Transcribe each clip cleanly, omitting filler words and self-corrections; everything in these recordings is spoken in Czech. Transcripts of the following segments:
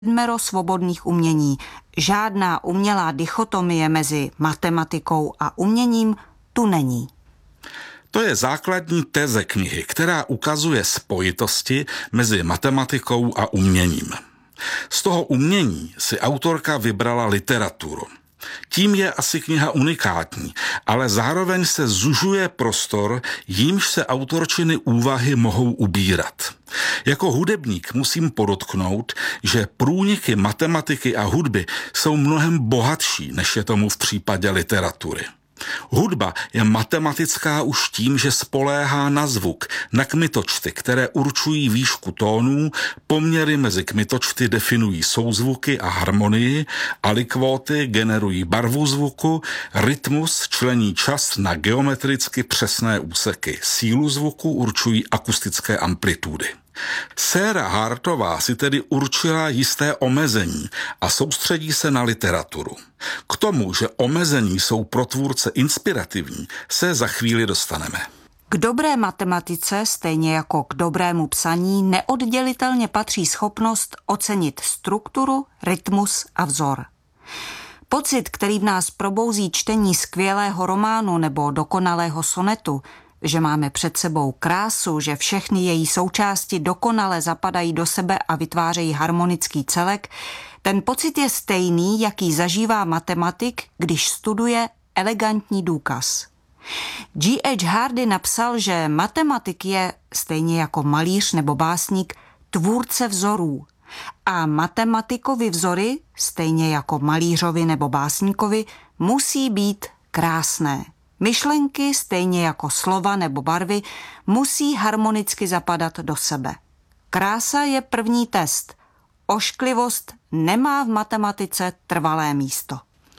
7 svobodných umění. Žádná umělá dichotomie mezi matematikou a uměním tu není. To je základní teze knihy, která ukazuje spojitosti mezi matematikou a uměním. Z toho umění si autorka vybrala literaturu. Tím je asi kniha unikátní, ale zároveň se zužuje prostor, jímž se autorčiny úvahy mohou ubírat. Jako hudebník musím podotknout, že průniky matematiky a hudby jsou mnohem bohatší, než je tomu v případě literatury. Hudba je matematická už tím, že spoléhá na zvuk, na kmitočty, které určují výšku tónů, poměry mezi kmitočty definují souzvuky a harmonii, alikvóty generují barvu zvuku, rytmus člení čas na geometricky přesné úseky, sílu zvuku určují akustické amplitudy. Sarah Hartová si tedy určila jisté omezení a soustředí se na literaturu. K tomu, že omezení jsou pro tvůrce inspirativní, se za chvíli dostaneme. K dobré matematice, stejně jako k dobrému psaní, neoddělitelně patří schopnost ocenit strukturu, rytmus a vzor. Pocit, který v nás probouzí čtení skvělého románu nebo dokonalého sonetu, že máme před sebou krásu, že všechny její součásti dokonale zapadají do sebe a vytvářejí harmonický celek, ten pocit je stejný, jaký zažívá matematik, když studuje elegantní důkaz. G.H. Hardy napsal, že matematik je, stejně jako malíř nebo básník, tvůrce vzorů. A matematikovi vzory, stejně jako malířovi nebo básníkovi, musí být krásné. Myšlenky, stejně jako slova nebo barvy, musí harmonicky zapadat do sebe. Krása je první test. Ošklivost nemá v matematice trvalé místo.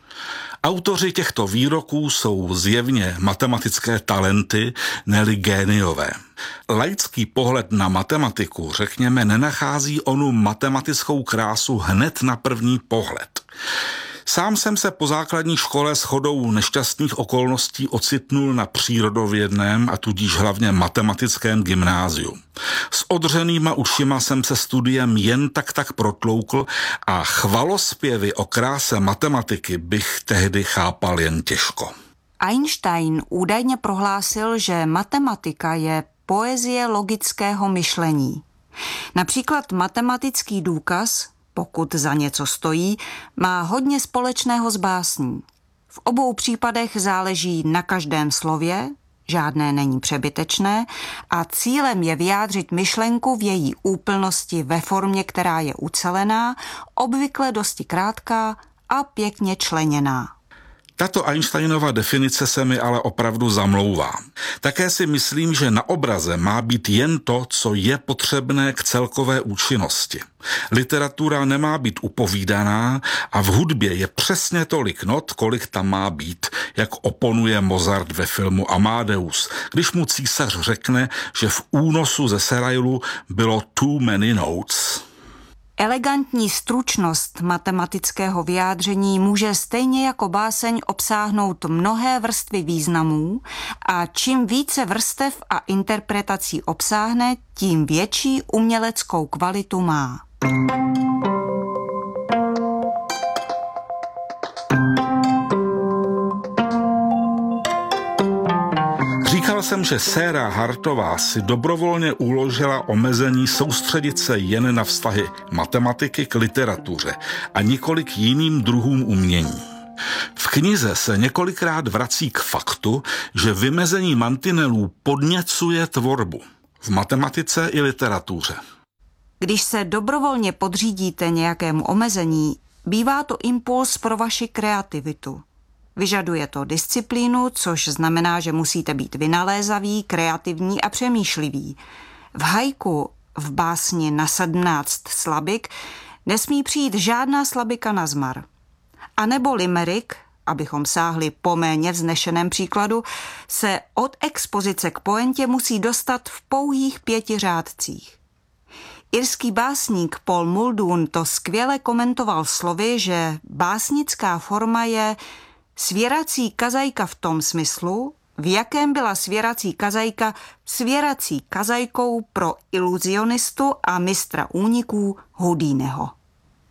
Autoři těchto výroků jsou zjevně matematické talenty, ne-li géniové. Laický pohled na matematiku, řekněme, nenachází onu matematickou krásu hned na první pohled. Sám jsem se po základní škole shodou nešťastných okolností ocitnul na přírodovědném a tudíž hlavně matematickém gymnáziu. S odřenýma ušima jsem se studiem jen tak protloukl a chvalospěvy o kráse matematiky bych tehdy chápal jen těžko. Einstein údajně prohlásil, že matematika je poezie logického myšlení. Například matematický důkaz, pokud za něco stojí, má hodně společného s básní. V obou případech záleží na každém slově, žádné není přebytečné a cílem je vyjádřit myšlenku v její úplnosti ve formě, která je ucelená, obvykle dosti krátká a pěkně členěná. Tato Einsteinova definice se mi ale opravdu zamlouvá. Také si myslím, že na obraze má být jen to, co je potřebné k celkové účinnosti. Literatura nemá být upovídaná a v hudbě je přesně tolik not, kolik tam má být, jak oponuje Mozart ve filmu Amadeus, když mu císař řekne, že v únosu ze Serailu bylo too many notes. Elegantní stručnost matematického vyjádření může stejně jako báseň obsáhnout mnohé vrstvy významů a čím více vrstev a interpretací obsáhne, tím větší uměleckou kvalitu má. Říkal jsem, že Sarah Hartová si dobrovolně uložila omezení soustředit se jen na vztahy matematiky k literatuře a nikoli k jiným druhům umění. V knize se několikrát vrací k faktu, že vymezení mantinelů podněcuje tvorbu v matematice i literatuře. Když se dobrovolně podřídíte nějakému omezení, bývá to impuls pro vaši kreativitu. Vyžaduje to disciplínu, což znamená, že musíte být vynalézaví, kreativní a přemýšliví. V haiku, v básni na 17 slabik, nesmí přijít žádná slabika nazmar. A nebo limerick, abychom sáhli po méně vznešeném příkladu, se od expozice k poentě musí dostat v pouhých 5 řádcích. Irský básník Paul Muldoon to skvěle komentoval slovy, že básnická forma je svěrací kazajka v tom smyslu, v jakém byla svěrací kazajka svěrací kazajkou pro iluzionistu a mistra úniků Houdiniho.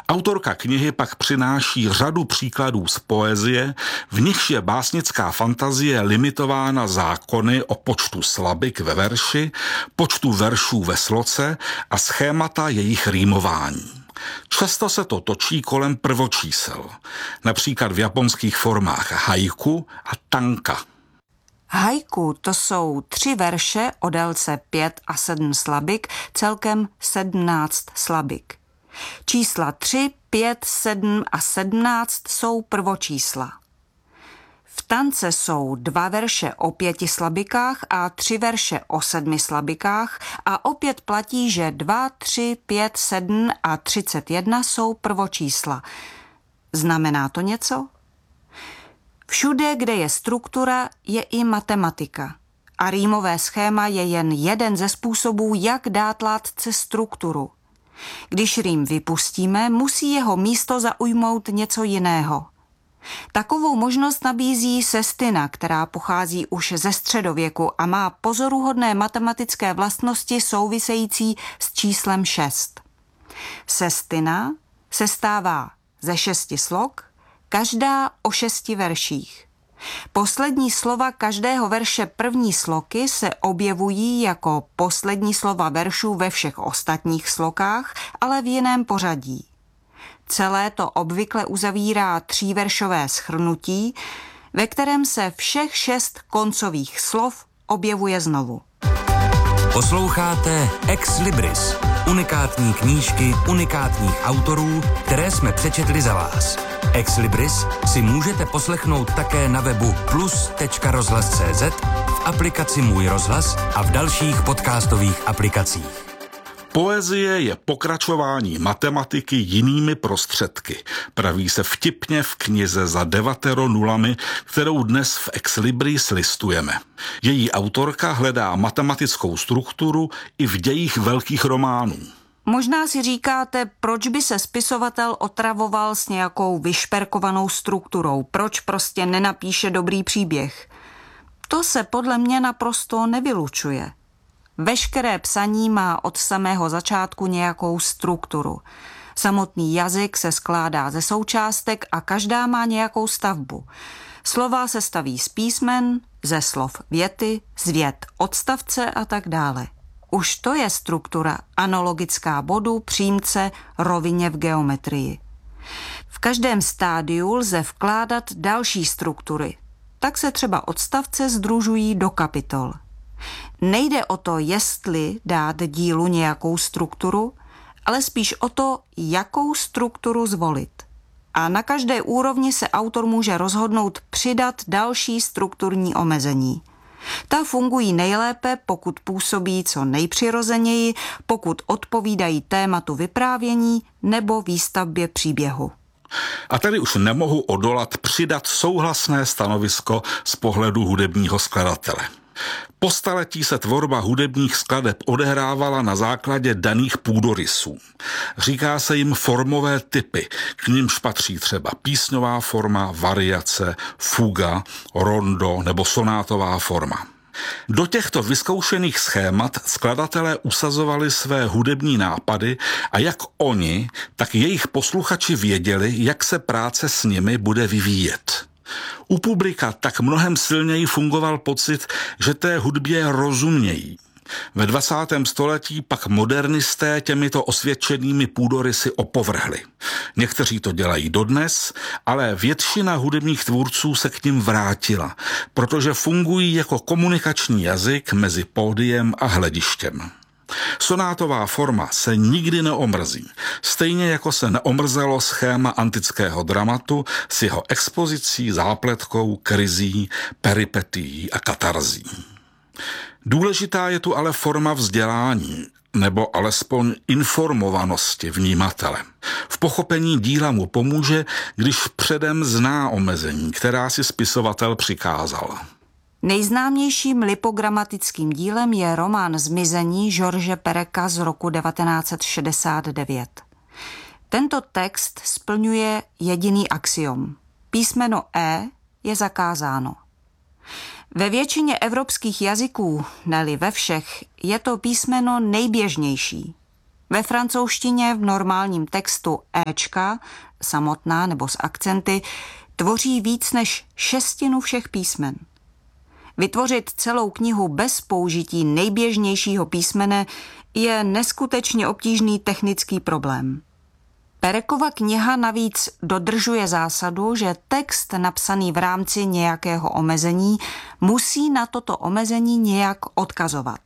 Autorka knihy pak přináší řadu příkladů z poezie, v nichž je básnická fantazie limitována zákony o počtu slabik ve verši, počtu veršů ve sloce a schémata jejich rýmování. Často se to točí kolem prvočísel, například v japonských formách haiku a tanka. Haiku to jsou 3 verše o délce 5 a 7 slabik, celkem 17 slabik. Čísla 3, 5, 7 a 17 jsou prvočísla. V tance jsou 2 verše o 5 slabikách a 3 verše o 7 slabikách a opět platí, že 2, 3, 5, 7 a 31 jsou prvočísla. Znamená to něco? Všude, kde je struktura, je i matematika. A rýmové schéma je jen jeden ze způsobů, jak dát látce strukturu. Když rým vypustíme, musí jeho místo zaujmout něco jiného. Takovou možnost nabízí sestina, která pochází už ze středověku a má pozoruhodné matematické vlastnosti související s číslem 6. Sestina sestává ze 6 slok, každá o 6 verších. Poslední slova každého verše první sloky se objevují jako poslední slova veršů ve všech ostatních slokách, ale v jiném pořadí. Celé to obvykle uzavírá 3veršové shrnutí, ve kterém se všech 6 koncových slov objevuje znovu. Posloucháte Ex Libris, unikátní knížky unikátních autorů, které jsme přečetli za vás. Ex Libris si můžete poslechnout také na webu plus.rozhlas.cz, v aplikaci Můj rozhlas a v dalších podcastových aplikacích. Poezie je pokračování matematiky jinými prostředky, praví se vtipně v knize za 9 nulami, kterou dnes v Ex Libris listujeme. Její autorka hledá matematickou strukturu i v dějích velkých románů. Možná si říkáte, proč by se spisovatel otravoval s nějakou vyšperkovanou strukturou, proč prostě nenapíše dobrý příběh. To se podle mě naprosto nevylučuje. Veškeré psaní má od samého začátku nějakou strukturu. Samotný jazyk se skládá ze součástek a každá má nějakou stavbu. Slova se staví z písmen, ze slov věty, z vět odstavce a tak dále. Už to je struktura analogická bodu, přímce, rovině v geometrii. V každém stádiu lze vkládat další struktury. Tak se třeba odstavce sdružují do kapitol. Nejde o to, jestli dát dílu nějakou strukturu, ale spíš o to, jakou strukturu zvolit. A na každé úrovni se autor může rozhodnout přidat další strukturní omezení. Ta fungují nejlépe, pokud působí co nejpřirozeněji, pokud odpovídají tématu vyprávění nebo výstavbě příběhu. A tady už nemohu odolat přidat souhlasné stanovisko z pohledu hudebního skladatele. Po staletí se tvorba hudebních skladeb odehrávala na základě daných půdorysů. Říká se jim formové typy, k nimž patří třeba písňová forma, variace, fuga, rondo nebo sonátová forma. Do těchto vyzkoušených schémat skladatelé usazovali své hudební nápady a jak oni, tak jejich posluchači věděli, jak se práce s nimi bude vyvíjet. U publika tak mnohem silněji fungoval pocit, že té hudbě rozumějí. Ve 20. století pak modernisté těmito osvědčenými půdorysy opovrhli. Někteří to dělají dodnes, ale většina hudebních tvůrců se k nim vrátila, protože fungují jako komunikační jazyk mezi pódiem a hledištěm. Sonátová forma se nikdy neomrzí, stejně jako se neomrzelo schéma antického dramatu s jeho expozicí, zápletkou, krizí, peripetií a katarzí. Důležitá je tu ale forma vzdělání, nebo alespoň informovanosti vnímatele. V pochopení díla mu pomůže, když předem zná omezení, která si spisovatel přikázal. Nejznámějším lipogramatickým dílem je román Zmizení George Pereka z roku 1969. Tento text splňuje jediný axiom. Písmeno E je zakázáno. Ve většině evropských jazyků, ne-li ve všech, je to písmeno nejběžnější. Ve francouzštině v normálním textu éčka, samotná nebo s akcenty, tvoří víc než 1/6 všech písmen. Vytvořit celou knihu bez použití nejběžnějšího písmene je neskutečně obtížný technický problém. Perekova kniha navíc dodržuje zásadu, že text napsaný v rámci nějakého omezení musí na toto omezení nějak odkazovat.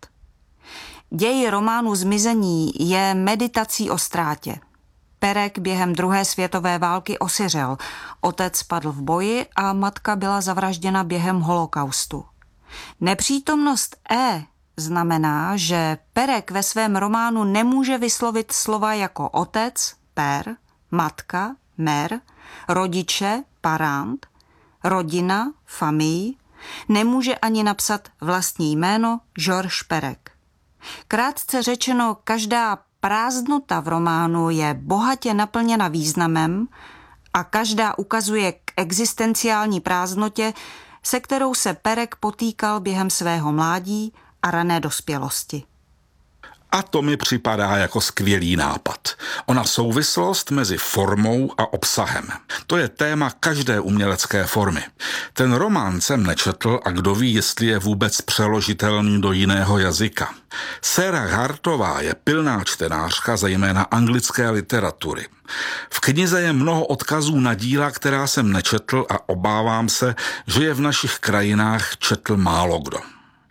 Děj románu Zmizení je meditací o ztrátě. Perek během druhé světové války osiřel, otec padl v boji a matka byla zavražděna během holokaustu. Nepřítomnost znamená, že Perek ve svém románu nemůže vyslovit slova jako otec, père, matka, mère, rodiče, parent, rodina, famille, nemůže ani napsat vlastní jméno Georges Perek. Krátce řečeno, každá prázdnota v románu je bohatě naplněna významem a každá ukazuje k existenciální prázdnotě, se kterou se Perek potýkal během svého mládí a rané dospělosti. A to mi připadá jako skvělý nápad. Ona souvislost mezi formou a obsahem. To je téma každé umělecké formy. Ten román jsem nečetl a kdo ví, jestli je vůbec přeložitelný do jiného jazyka. Sarah Hartová je pilná čtenářka, zejména anglické literatury. V knize je mnoho odkazů na díla, která jsem nečetl a obávám se, že je v našich krajinách četl málo kdo.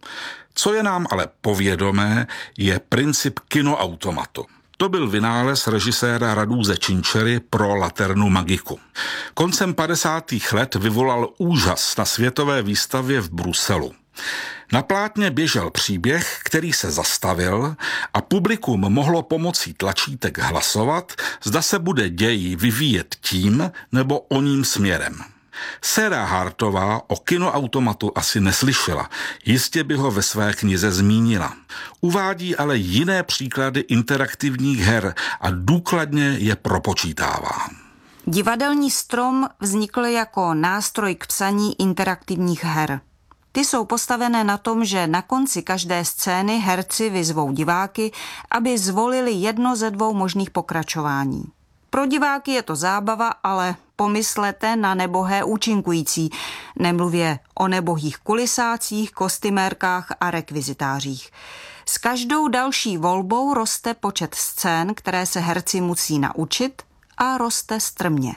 Co je nám ale povědomé, je princip kinoautomatu. To byl vynález režiséra Radúze Činčery pro Laternu Magiku. Koncem 50. let vyvolal úžas na světové výstavě v Bruselu. Na plátně běžel příběh, který se zastavil a publikum mohlo pomocí tlačítek hlasovat, zda se bude děj vyvíjet tím nebo oním směrem. Sarah Hartová o kinoautomatu asi neslyšela, jistě by ho ve své knize zmínila. Uvádí ale jiné příklady interaktivních her a důkladně je propočítává. Divadelní strom vznikl jako nástroj k psaní interaktivních her. Ty jsou postavené na tom, že na konci každé scény herci vyzvou diváky, aby zvolili jedno ze 2 možných pokračování. Pro diváky je to zábava, ale pomyslete na nebohé účinkující, nemluvě o nebohých kulisácích, kostymérkách a rekvizitářích. S každou další volbou roste počet scén, které se herci musí naučit, a roste strmě.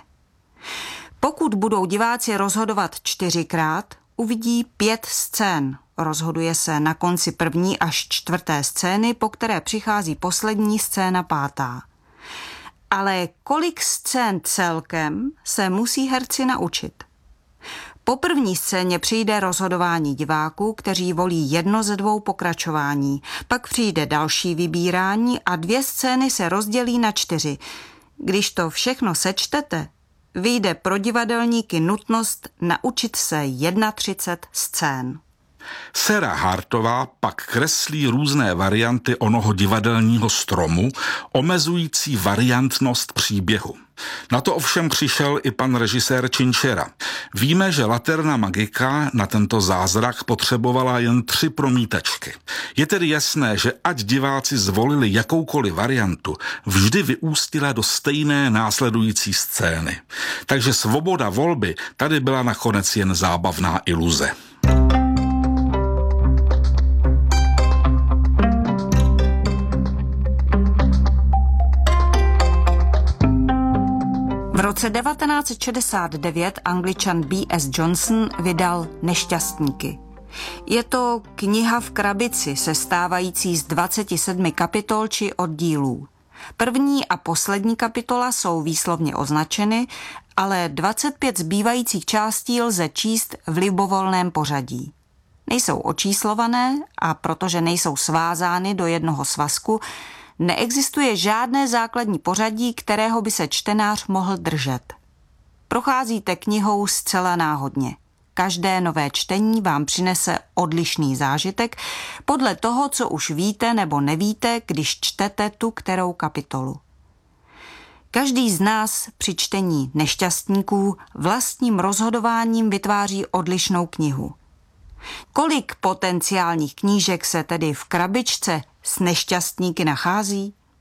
Pokud budou diváci rozhodovat 4krát, uvidí 5 scén. Rozhoduje se na konci 1. až 4. scény, po které přichází poslední scéna 5. Ale kolik scén celkem se musí herci naučit? Po první scéně přijde rozhodování diváků, kteří volí jedno ze 2 pokračování. Pak přijde další vybírání a 2 scény se rozdělí na 4. Když to všechno sečtete, vyjde pro divadelníky nutnost naučit se 31 scén. Sarah Hartová pak kreslí různé varianty onoho divadelního stromu, omezující variantnost příběhu. Na to ovšem přišel i pan režisér Činčera. Víme, že Laterna Magika na tento zázrak potřebovala jen 3 promítačky. Je tedy jasné, že ať diváci zvolili jakoukoliv variantu, vždy vyústila do stejné následující scény. Takže svoboda volby tady byla nakonec jen zábavná iluze. V roce 1969 Angličan B.S. Johnson vydal Nešťastníky. Je to kniha v krabici, sestávající z 27 kapitol či oddílů. První a poslední kapitola jsou výslovně označeny, ale 25 zbývajících částí lze číst v libovolném pořadí. Nejsou očíslované a protože nejsou svázány do jednoho svazku, neexistuje žádné základní pořadí, kterého by se čtenář mohl držet. Procházíte knihou zcela náhodně. Každé nové čtení vám přinese odlišný zážitek podle toho, co už víte nebo nevíte, když čtete tu kterou kapitolu. Každý z nás při čtení Nešťastníků vlastním rozhodováním vytváří odlišnou knihu. Kolik potenciálních knížek se tedy v krabičce s Nešťastníky nachází?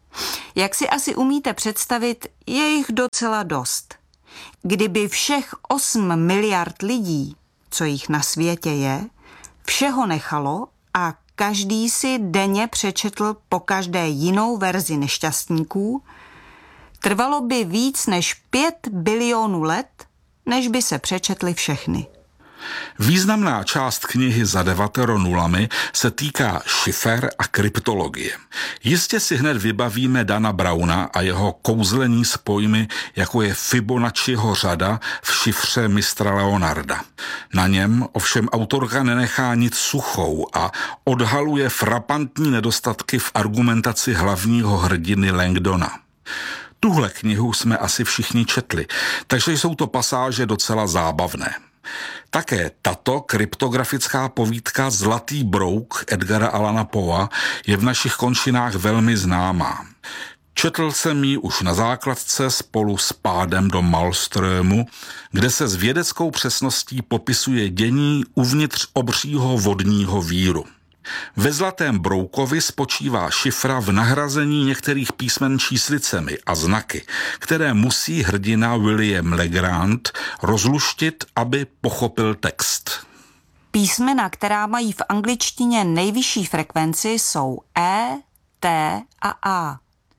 Jak si asi umíte představit, je jich docela dost. Kdyby všech 8 miliard lidí, co jich na světě je, všeho nechalo a každý si denně přečetl po každé jinou verzi Nešťastníků, trvalo by víc než 5 bilionů let, než by se přečetly všechny. Významná část knihy Za 9 nulami se týká šifer a kryptologie. Jistě si hned vybavíme Dana Browna a jeho kouzlení s pojmy, jako je Fibonacciho řada v šifře mistra Leonarda. Na něm ovšem autorka nenechá nic suchou a odhaluje frapantní nedostatky v argumentaci hlavního hrdiny Langdona. Tuhle knihu jsme asi všichni četli, takže jsou to pasáže docela zábavné. Také tato kryptografická povídka Zlatý brouk Edgara Allana Poea je v našich končinách velmi známá. Četl jsem ji už na základce spolu s Pádem do Malströmu, kde se s vědeckou přesností popisuje dění uvnitř obřího vodního víru. Ve Zlatém broukovi spočívá šifra v nahrazení některých písmen číslicemi a znaky, které musí hrdina William Legrand rozluštit, aby pochopil text. Písmena, která mají v angličtině nejvyšší frekvenci, jsou E, T a A.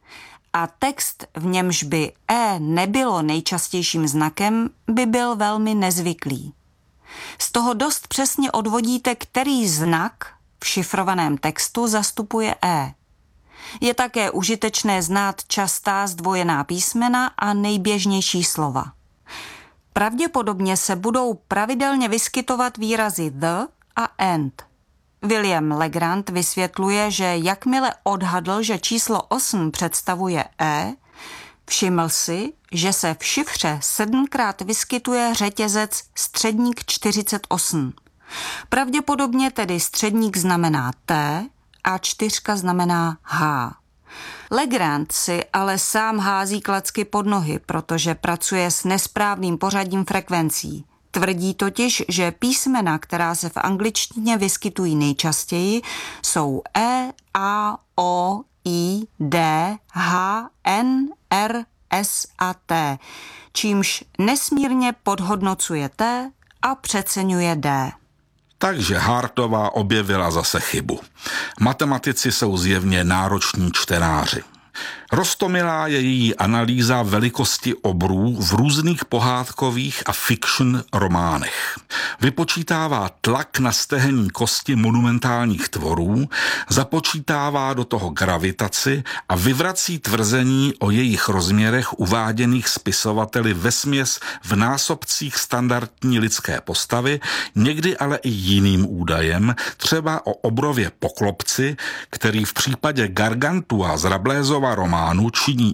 A text, v němž by E nebylo nejčastějším znakem, by byl velmi nezvyklý. Z toho dost přesně odvodíte, který znak v šifrovaném textu zastupuje E. Je také užitečné znát častá zdvojená písmena a nejběžnější slova. Pravděpodobně se budou pravidelně vyskytovat výrazy the a and. William Legrand vysvětluje, že jakmile odhadl, že číslo 8 představuje E, všiml si, že se v šifře 7krát vyskytuje řetězec středník 48. Pravděpodobně tedy středník znamená T a 4 znamená H. Legrand si ale sám hází klacky pod nohy, protože pracuje s nesprávným pořadím frekvencí. Tvrdí totiž, že písmena, která se v angličtině vyskytují nejčastěji, jsou E, A, O, I, D, H, N, R, S a T, čímž nesmírně podhodnocuje T a přeceňuje D. Takže Hartová objevila zase chybu. Matematici jsou zjevně nároční čtenáři. Roztomilá je její analýza velikosti obrů v různých pohádkových a fiction románech. Vypočítává tlak na stehenní kosti monumentálních tvorů, započítává do toho gravitaci a vyvrací tvrzení o jejich rozměrech uváděných spisovateli vesměs v násobcích standardní lidské postavy, někdy ale i jiným údajem, třeba o obrově Poklopci, který v případě Gargantua z Rabelaiseova románu činí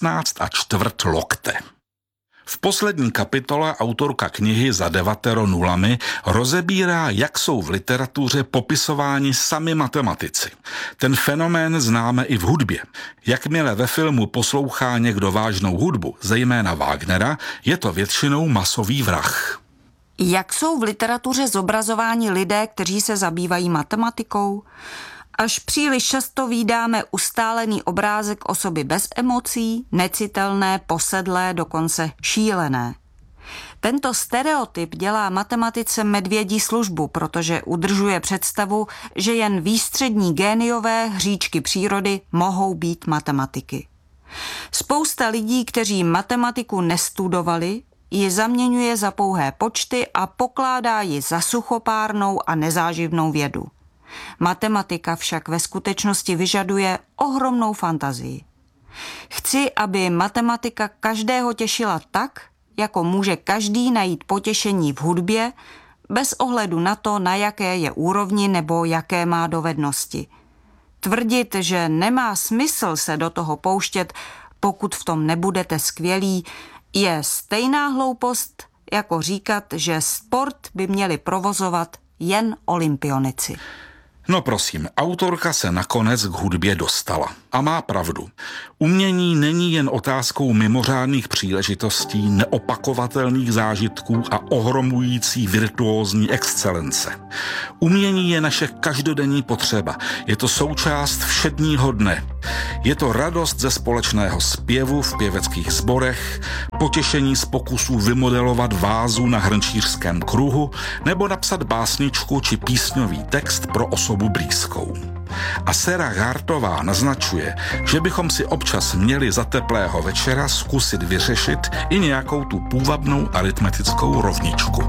16,25 lokte. V poslední kapitole autorka knihy Za 9 nulami rozebírá, jak jsou v literatuře popisováni sami matematici. Ten fenomén známe i v hudbě. Jakmile ve filmu poslouchá někdo vážnou hudbu, zejména Wagnera, je to většinou masový vrah. Jak jsou v literatuře zobrazováni lidé, kteří se zabývají matematikou? Až příliš často vídáme ustálený obrázek osoby bez emocí, necitelné, posedlé, dokonce šílené. Tento stereotyp dělá matematice medvědí službu, protože udržuje představu, že jen výstřední géniové hříčky přírody mohou být matematiky. Spousta lidí, kteří matematiku nestudovali, ji zaměňuje za pouhé počty a pokládá ji za suchopárnou a nezáživnou vědu. Matematika však ve skutečnosti vyžaduje ohromnou fantazii. Chci, aby matematika každého těšila tak, jako může každý najít potěšení v hudbě, bez ohledu na to, na jaké je úrovni nebo jaké má dovednosti. Tvrdit, že nemá smysl se do toho pouštět, pokud v tom nebudete skvělí, je stejná hloupost, jako říkat, že sport by měli provozovat jen olympionici. No prosím, autorka se nakonec k hudbě dostala. A má pravdu. Umění není jen otázkou mimořádných příležitostí, neopakovatelných zážitků a ohromující virtuózní excelence. Umění je naše každodenní potřeba. Je to součást všedního dne. Je to radost ze společného zpěvu v pěveckých sborech, potěšení z pokusů vymodelovat vázu na hrnčířském kruhu nebo napsat básničku či písňový text pro osobu blízkou. A Sara Hartová naznačuje, že bychom si občas měli za teplého večera zkusit vyřešit i nějakou tu půvabnou aritmetickou rovničku.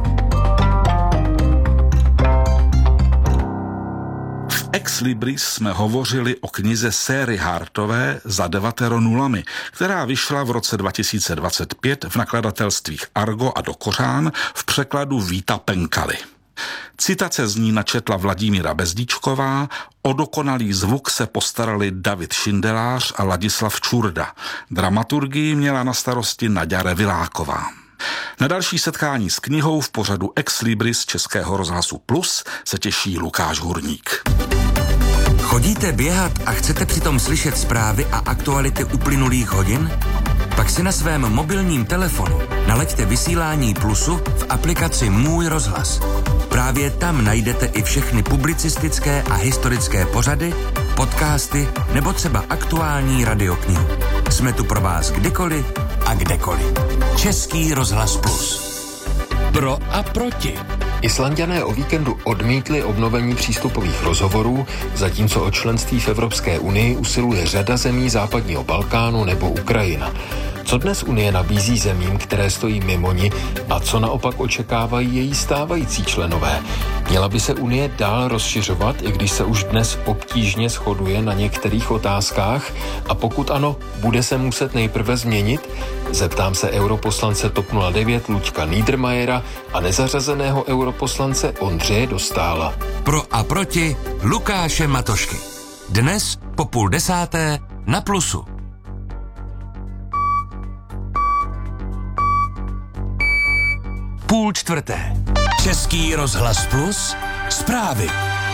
V Ex Libris jsme hovořili o knize Sary Hartové Za 9 nulami, která vyšla v roce 2025 v nakladatelstvích Argo a Dokořán v překladu Víta Penkaly. Citace z ní načetla Vladimíra Bezdíčková, o dokonalý zvuk se postarali David Šindelář a Ladislav Čurda. Dramaturgii měla na starosti Naďa Reviláková. Na další setkání s knihou v pořadu Ex Libris Českého rozhlasu Plus se těší Lukáš Hurník. Chodíte běhat a chcete přitom slyšet zprávy a aktuality uplynulých hodin? Pak si na svém mobilním telefonu nalaďte vysílání Plusu v aplikaci Můj rozhlas. Právě tam najdete i všechny publicistické a historické pořady, podcasty nebo třeba aktuální radioknihu. Jsme tu pro vás kdykoliv a kdekoliv. Český rozhlas Plus. Pro a proti. Islanďané o víkendu odmítli obnovení přístupových rozhovorů, zatímco o členství v Evropské unii usiluje řada zemí západního Balkánu nebo Ukrajina. Co dnes Unie nabízí zemím, které stojí mimo ni, a co naopak očekávají její stávající členové? Měla by se Unie dál rozšiřovat, i když se už dnes obtížně shoduje na některých otázkách? A pokud ano, bude se muset nejprve změnit? Zeptám se europoslance TOP 09 Luďka Niedermayera a nezařazeného europoslance Ondřeje Dostála. Pro a proti Lukáše Matošky. Dnes po 9:30 na Plusu. Půl čtvrté. Český rozhlas Plus. Zprávy.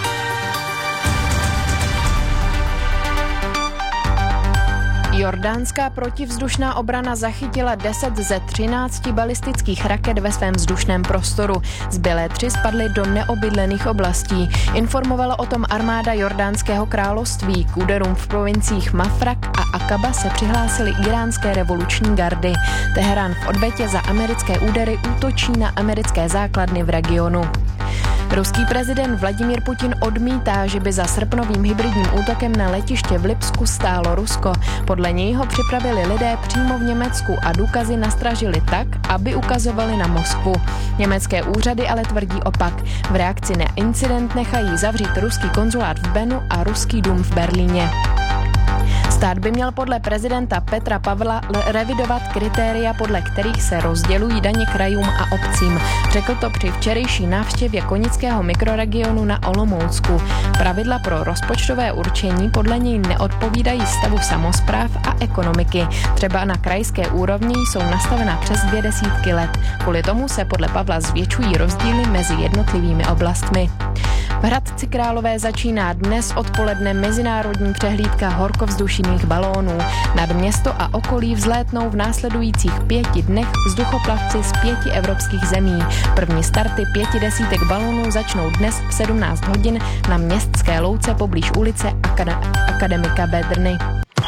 Jordánská protivzdušná obrana zachytila 10 ze 13 balistických raket ve svém vzdušném prostoru. Zbylé 3 spadly do neobydlených oblastí. Informovala o tom armáda Jordánského království. K úderům v provinciích Mafrak a Akaba se přihlásily iránské revoluční gardy. Teherán v odvetě za americké údery útočí na americké základny v regionu. Ruský prezident Vladimír Putin odmítá, že by za srpnovým hybridním útokem na letiště v Lipsku stálo Rusko. Podle něj ho připravili lidé přímo v Německu a důkazy nastražili tak, aby ukazovali na Moskvu. Německé úřady ale tvrdí opak. V reakci na incident nechají zavřít ruský konzulát v Benu a ruský dům v Berlíně. Stát by měl podle prezidenta Petra Pavla revidovat kritéria, podle kterých se rozdělují daně krajům a obcím. Řekl to při včerejší návštěvě Konického mikroregionu na Olomoucku. Pravidla pro rozpočtové určení podle něj neodpovídají stavu samospráv a ekonomiky. Třeba na krajské úrovni jsou nastavená přes 20 let. Kvůli tomu se podle Pavla zvětšují rozdíly mezi jednotlivými oblastmi. V Hradci Králové začíná dnes odpoledne mezinárodní přehlídka horkovzdušných balónů. Nad město a okolí vzlétnou v následujících 5 dnech vzduchoplavci z 5 evropských zemí. První starty 5 desítek balónů začnou dnes v 17 hodin na Městské louce poblíž ulice Akademika Bedrny.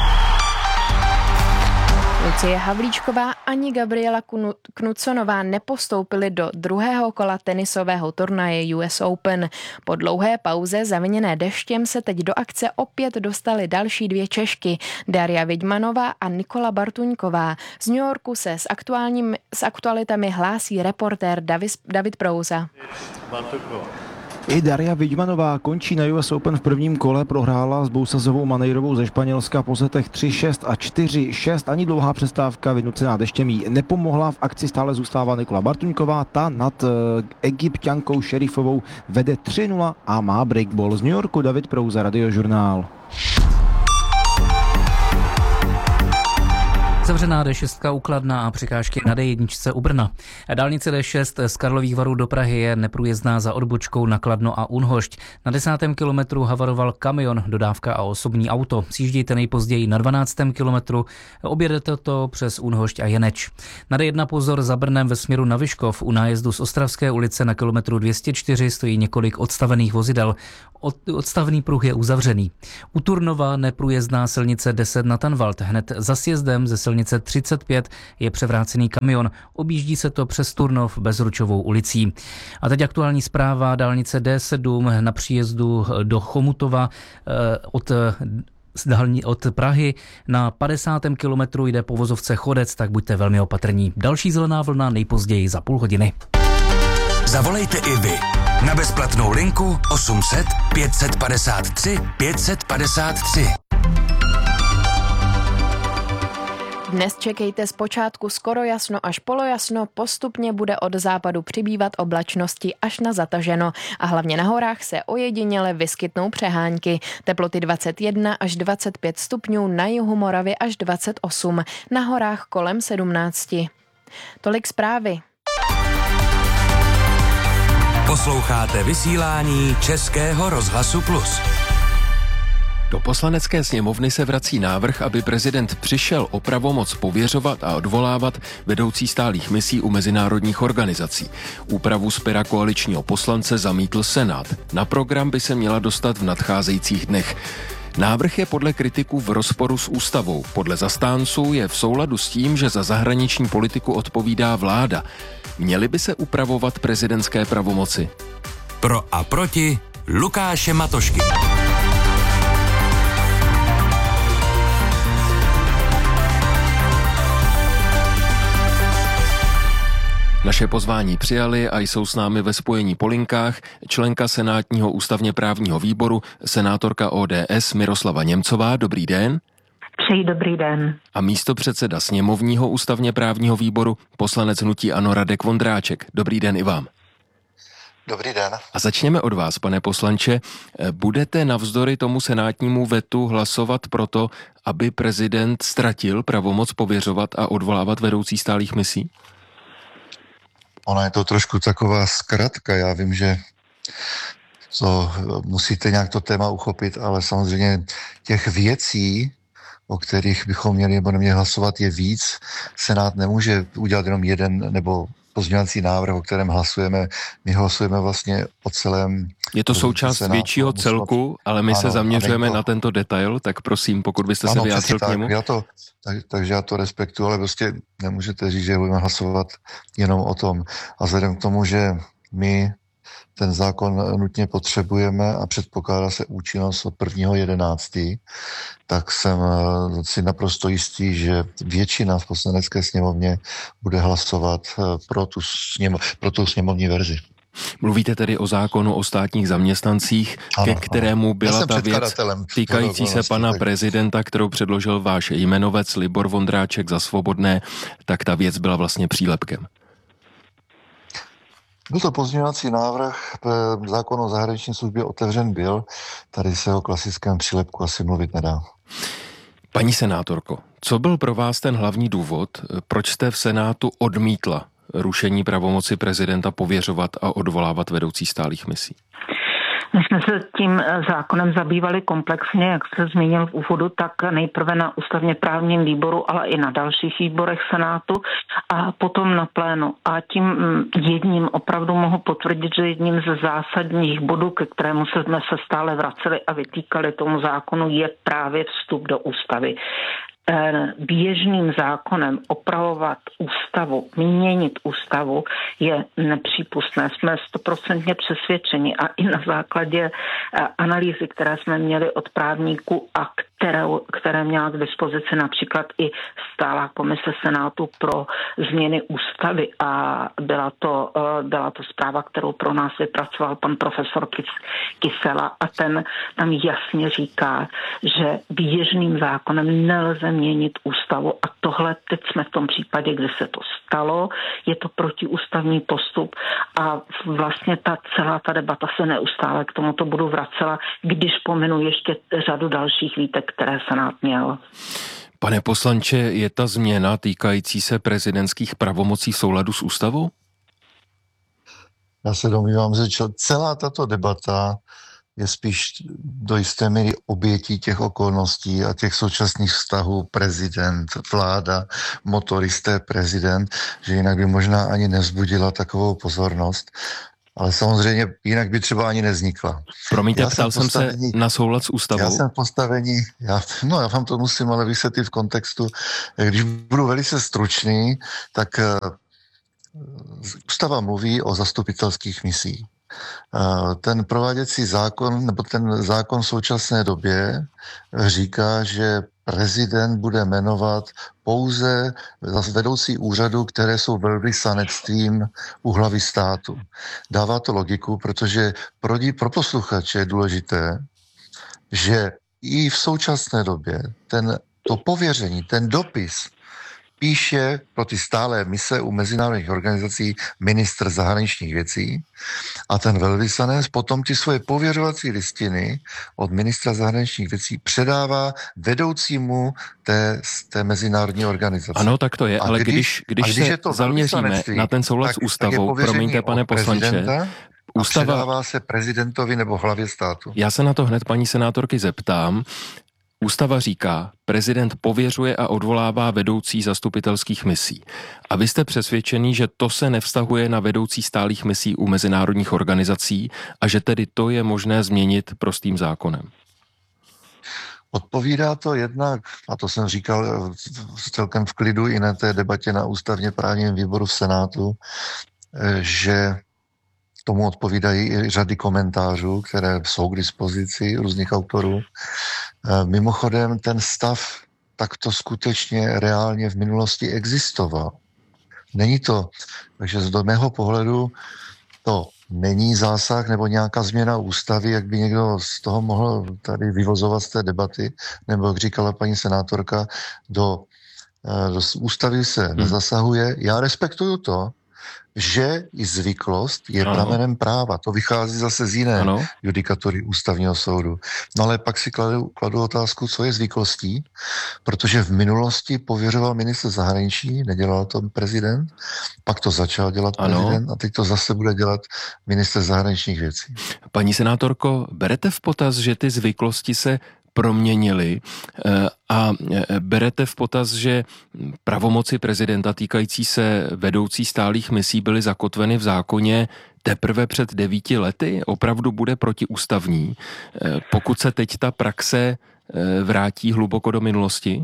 Lucie Havlíčková ani Gabriela Knuconová nepostoupily do druhého kola tenisového turnaje US Open. Po dlouhé pauze zaviněné deštěm se teď do akce opět dostaly další 2 Češky, Daria Vidmanová a Nikola Bartuňková. Z New Yorku se s aktualitami hlásí reportér David Prouza. I Daria Vidmanová končí na US Open v prvním kole, prohrála s Bousazovou Manejrovou ze Španělska po setech 3-6 a 4-6. Ani dlouhá přestávka vynucená deštěm jí nepomohla. V akci stále zůstává Nikola Bartuňková, ta nad Egypťankou Šerifovou vede 3-0 a má breakball. Z New Yorku David Prouza, Radiožurnál. Otevřená D6 u Kladna a překážky na D1 u Brna. Dálnice D6 z Karlových Varů do Prahy je neprůjezdná za odbočkou na Kladno a Unhošť. Na 10. kilometru havaroval kamion, dodávka a osobní auto. Sjíždějte nejpozději na 12. kilometru, objedete to přes Unhošť a Jeneč. Na D1 pozor za Brnem ve směru na Vyškov. U nájezdu z Ostravské ulice na kilometru 204 stojí několik odstavených vozidel. Odstavný pruh je uzavřený. U Turnova neprůjezdná silnice 10 na Tanvald. Hned za sjezdem ze silnice 35 je převrácený kamion. Objíždí se to přes Turnov Bezručovou ulicí. A teď aktuální zpráva. Dálnice D7 na příjezdu do Chomutova od Prahy na 50. kilometru jde po vozovce Chodec, tak buďte velmi opatrní. Další zelená vlna nejpozději za půl hodiny. Zavolejte i vy na bezplatnou linku 800 553 553. Dnes čekejte zpočátku skoro jasno až polojasno, postupně bude od západu přibývat oblačnosti až na zataženo a hlavně na horách se ojediněle vyskytnou přehánky. Teploty 21 až 25 stupňů, na jihu Moravy až 28, na horách kolem 17. Tolik zprávy. Posloucháte vysílání Českého rozhlasu Plus. Do Poslanecké sněmovny se vrací návrh, aby prezident přišel o pravomoc pověřovat a odvolávat vedoucí stálých misí u mezinárodních organizací. Úpravu z pera koaličního poslance zamítl Senát. Na program by se měla dostat v nadcházejících dnech. Návrh je podle kritiků v rozporu s ústavou. Podle zastánců je v souladu s tím, že za zahraniční politiku odpovídá vláda. Měly by se upravovat prezidentské pravomoci. Pro a proti Lukáše Matošky. Naše pozvání přijali a jsou s námi ve spojení po linkách členka senátního ústavně právního výboru, senátorka ODS Miroslava Němcová. Dobrý den. Přeji dobrý den. A místopředseda sněmovního ústavně právního výboru, poslanec hnutí ANO Radek Vondráček. Dobrý den i vám. Dobrý den. A začněme od vás, pane poslanče. Budete navzdory tomu senátnímu vetu hlasovat proto, aby prezident ztratil pravomoc pověřovat a odvolávat vedoucí stálých misí? Ona je to trošku taková zkratka. Já vím, že to musíte nějak to téma uchopit, ale samozřejmě těch věcí, o kterých bychom měli nebo neměli hlasovat, je víc. Senát nemůže udělat jenom jeden nebo pozměňovací návrh, o kterém hlasujeme. My hlasujeme vlastně o celém... Je to součást většího celku, ale my se zaměřujeme na tento detail, tak prosím, pokud byste se vyjádřil k němu. Takže já to respektuju, ale prostě nemůžete říct, že budeme hlasovat jenom o tom. A vzhledem k tomu, že my ten zákon nutně potřebujeme a předpokládá se účinnost od 1.11., tak jsem si naprosto jistý, že většina v Poslanecké sněmovně bude hlasovat pro tu sněmovní verzi. Mluvíte tedy o zákonu o státních zaměstnancích, ke kterému byla ta věc týkající se pana prezidenta, kterou předložil váš jmenovec Libor Vondráček za Svobodné, tak ta věc byla vlastně přílepkem. Byl to pozměňovací návrh, zákon o zahraniční službě otevřen byl, tady se o klasickém přílepku asi mluvit nedá. Paní senátorko, co byl pro vás ten hlavní důvod, proč jste v Senátu odmítla rušení pravomoci prezidenta pověřovat a odvolávat vedoucí stálých misí? My jsme se tím zákonem zabývali komplexně, jak jste zmínil v úvodu, tak nejprve na ústavně právním výboru, ale i na dalších výborech Senátu a potom na plénu. A tím jedním opravdu mohu potvrdit, že jedním ze zásadních bodů, ke kterému jsme se stále vraceli a vytýkali tomu zákonu, je právě vstup do ústavy. Běžným zákonem opravovat ústavu, měnit ústavu je nepřípustné. Jsme 100% přesvědčeni a i na základě analýzy, které jsme měli od právníků a které měla k dispozici například i stálá komise Senátu pro změny ústavy a byla to zpráva, kterou pro nás vypracoval pan profesor Kysela a ten tam jasně říká, že běžným zákonem nelze měnit ústavu a tohle teď jsme v tom případě, kde se to stalo, je to protiústavní postup a vlastně celá ta debata se neustále k tomuto budu vracela, když pominu ještě řadu dalších výtek, které Senát měl. Pane poslanče, je ta změna týkající se prezidentských pravomocí v souladu s ústavou? Já se domnívám, že celá tato debata je spíš do jisté míry obětí těch okolností a těch současných vztahů prezident, vláda, motoristé, prezident, že jinak by možná ani nevzbudila takovou pozornost. Ale samozřejmě jinak by třeba ani nevznikla. Promiňte, ptal jsem se na soulad s ústavou. Já jsem v postavení, já vám to musím ale vysvětlit v kontextu, když budu velice stručný, tak ústava mluví o zastupitelských misích. Ten prováděcí zákon, nebo ten zákon v současné době říká, že prezident bude jmenovat pouze vedoucí úřadu, které jsou velvyslanectvím u hlavy státu. Dává to logiku, protože pro posluchače je důležité, že i v současné době to pověření, ten dopis píše pro ty stálé mise u mezinárodních organizací ministr zahraničních věcí a ten velvyslanec potom ty svoje pověřovací listiny od ministra zahraničních věcí předává vedoucímu té mezinárodní organizace. Ano, tak to je, ale když se zaměříme na ten soulad s ústavou, promiňte, pane poslanče, ústava předává se prezidentovi nebo hlavě státu. Já se na to hned paní senátorky zeptám. Ústava říká, prezident pověřuje a odvolává vedoucí zastupitelských misí. A vy jste přesvědčený, že to se nevztahuje na vedoucí stálých misí u mezinárodních organizací a že tedy to je možné změnit prostým zákonem? Odpovídá to jednak, a to jsem říkal celkem v klidu i na té debatě na ústavně právním výboru v Senátu, že tomu odpovídají i řady komentářů, které jsou k dispozici různých autorů. Mimochodem, ten stav takto skutečně reálně v minulosti existoval. Není to, takže z mého pohledu to není zásah nebo nějaká změna ústavy, jak by někdo z toho mohl tady vyvozovat z té debaty, nebo jak říkala paní senátorka, do ústavy se nezasahuje. Já respektuju to, že i zvyklost je pramenem práva. To vychází zase z jiné judikatury ústavního soudu. No ale pak si kladu otázku, co je zvyklostí, protože v minulosti pověřoval ministr zahraničí, nedělal to prezident, pak to začal dělat prezident a teď to zase bude dělat ministr zahraničních věcí. Paní senátorko, berete v potaz, že ty zvyklosti se proměnily a berete v potaz, že pravomoci prezidenta týkající se vedoucí stálých misí byly zakotveny v zákoně teprve před 9 lety? Opravdu bude protiústavní, pokud se teď ta praxe vrátí hluboko do minulosti?